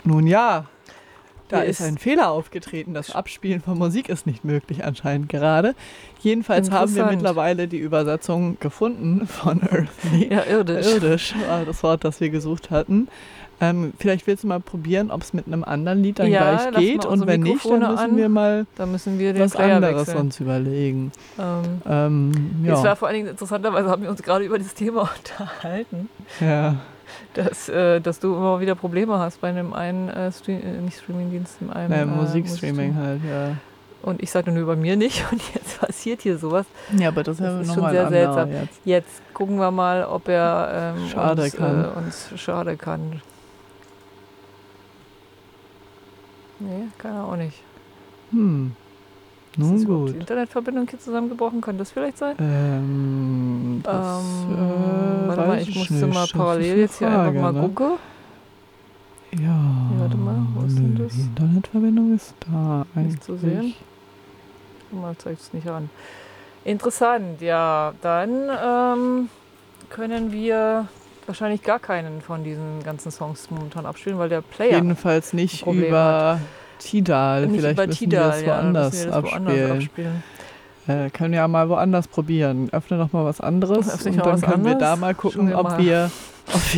Nun ja, da Hier ist ein Fehler aufgetreten. Das Abspielen von Musik ist nicht möglich anscheinend gerade. Jedenfalls haben wir mittlerweile die Übersetzung gefunden von Earthly. Ja, irdisch. Irdisch war das Wort, das wir gesucht hatten. Vielleicht willst du mal probieren, ob es mit einem anderen Lied dann gleich geht. Und wenn nicht, dann müssen wir mal den was Player anderes wechseln. uns überlegen. Es war vor allen Dingen interessanterweise, haben wir uns gerade über das Thema unterhalten. Ja. Dass du immer wieder Probleme hast bei einem nicht Streamingdienst, in einem Musikstreaming halt, ja. Und ich sagte nur bei mir nicht und jetzt passiert hier sowas. Ja, aber das ist schon sehr seltsam. Jetzt gucken wir mal, ob er uns schade kann. Nee, kann er auch nicht. Nun gut. Ist die Internetverbindung hier zusammengebrochen? Kann das vielleicht sein? Warte mal, ich musste mal parallel jetzt hier einfach mal gucken. Ja, warte mal, wo ist denn das? Die Internetverbindung ist da eigentlich. Nicht zu sehen. Mal zeigt es nicht an. Interessant, ja. Dann können wir wahrscheinlich gar keinen von diesen ganzen Songs momentan abspielen, weil der Player jedenfalls nicht über Tidal. Vielleicht müssen wir das woanders abspielen. Können ja mal woanders probieren. Öffne noch mal was anderes und dann können wir da mal gucken, ob wir